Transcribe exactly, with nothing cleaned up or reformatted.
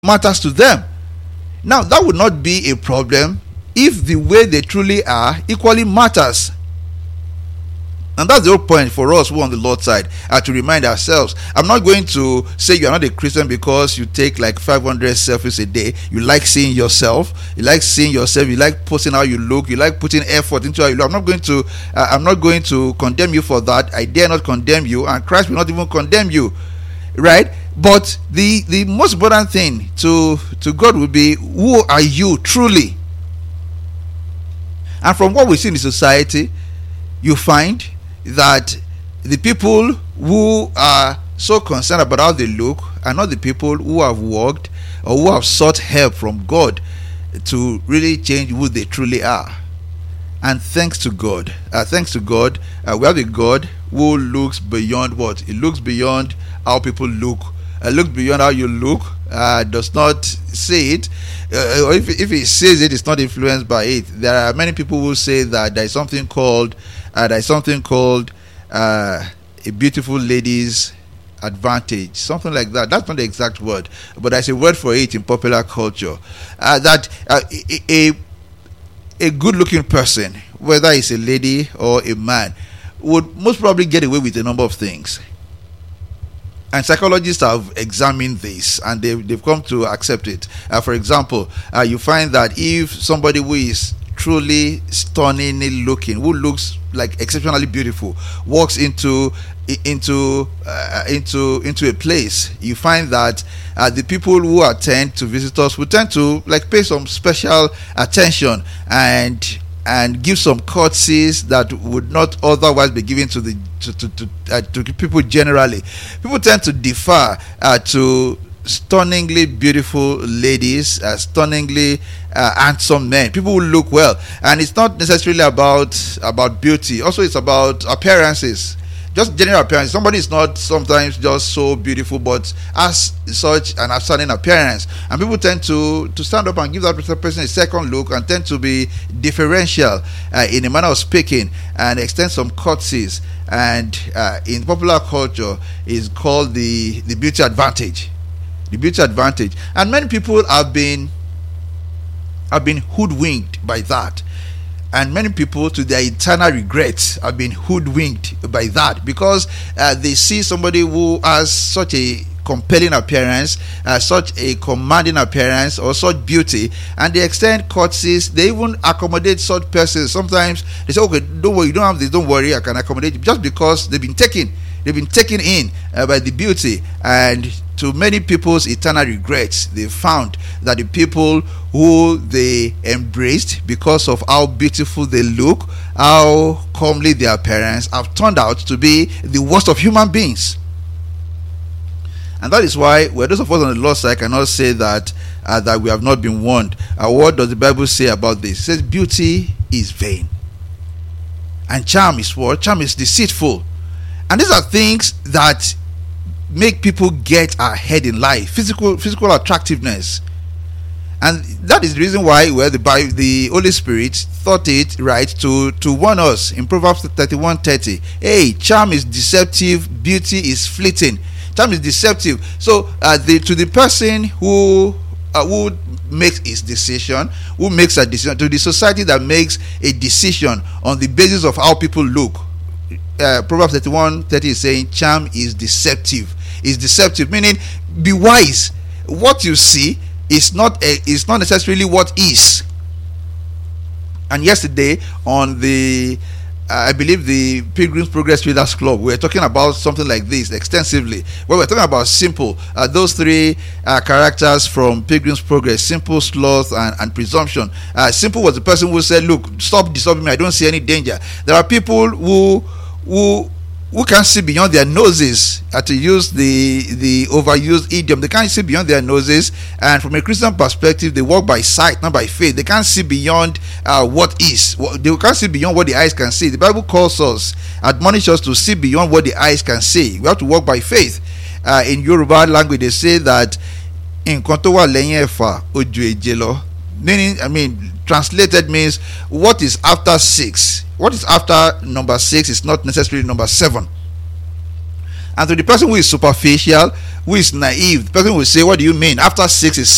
matters to them. Now, that would not be a problem if the way they truly are equally matters. And that's the whole point for us who are on the Lord's side, uh, to remind ourselves. I'm not going to say you are not a Christian because you take like five hundred selfies a day. You like seeing yourself. You like seeing yourself. You like posting how you look. You like putting effort into how you look. I'm not going to. Uh, I'm not going to condemn you for that. I dare not condemn you, and Christ will not even condemn you, right? But the the most important thing to to God will be, who are you truly? And from what we see in the society, you find that the people who are so concerned about how they look are not the people who have worked or who have sought help from God to really change who they truly are. And thanks to God, uh, thanks to God, uh, we have a God who looks beyond what? It looks beyond how people look. Uh, looks beyond how you look. Uh, does not say it, uh, or if, if he says it, it's not influenced by it. There are many people who say that there is something called uh, there is something called uh, a beautiful lady's advantage, something like that. That's not the exact word, but there's a word for it in popular culture. Uh, that uh, a a good-looking person, whether it's a lady or a man, would most probably get away with a number of things. And psychologists have examined this, and they've, they've come to accept it. Uh, for example, uh, you find that if somebody who is truly stunningly looking, who looks like exceptionally beautiful, walks into into uh, into into a place, you find that uh, the people who attend to visitors will tend to like pay some special attention and and give some courtesies that would not otherwise be given to the to to to, uh, to people generally. People tend to defer uh, to stunningly beautiful ladies, uh, stunningly uh, handsome men, people who look well. And it's not necessarily about about beauty. Also, it's about appearances. Just general appearance. Somebody is not sometimes just so beautiful, but has such an outstanding appearance, and people tend to to stand up and give that person a second look, and tend to be differential uh, in a manner of speaking, and extend some courtesies. And uh, in popular culture, is called the the beauty advantage, the beauty advantage. And many people have been have been hoodwinked by that. And many people, to their eternal regrets, have been hoodwinked by that, because uh, they see somebody who has such a compelling appearance, uh, such a commanding appearance, or such beauty, and they extend courtesies. They even accommodate such persons. Sometimes they say, "Okay, don't worry, you don't have this. Don't worry, I can accommodate you," just because they've been taken, they've been taken in uh, by the beauty. And to many people's eternal regrets, they found that the people who they embraced because of how beautiful they look, how comely their appearance, have turned out to be the worst of human beings. And that is why, well, those of us on the Lord's side cannot say that uh, that we have not been warned. Uh, what does the Bible say about this? It says beauty is vain, and charm is what? Charm is deceitful. And these are things that make people get ahead in life. Physical physical attractiveness. And that is the reason why, well, the Bible, the Holy Spirit thought it right to to warn us in Proverbs thirty-one thirty. Hey, charm is deceptive, beauty is fleeting. Charm is deceptive. So uh, the, to the person who uh, who makes his decision, who makes a decision, to the society that makes a decision on the basis of how people look, uh, Proverbs thirty-one thirty is saying charm is deceptive. Is deceptive, meaning be wise. What you see is not a, is not necessarily what is. And yesterday on the uh, I believe the Pilgrim's Progress Readers Club, we were talking about something like this extensively. Well, we're talking about simple, uh, those three uh, characters from Pilgrim's Progress: simple, sloth, and, and presumption. Uh, simple was the person who said, "Look, stop disturbing me. I don't see any danger." There are people who who who can't see beyond their noses, uh, to use the the overused idiom. They can't see beyond their noses, and from a Christian perspective, they walk by sight, not by faith. They can't see beyond uh, what is. They can't see beyond what the eyes can see. The Bible calls us, admonishes us to see beyond what the eyes can see. We have to walk by faith. Uh, in Yoruba language, they say that "nkan tó wà lẹ́yìn ẹ̀fà ó ju èje lọ." Meaning, I mean, translated means what is after six. What is after number six is not necessarily number seven. And to the person who is superficial, who is naive, the person will say, "What do you mean? After six is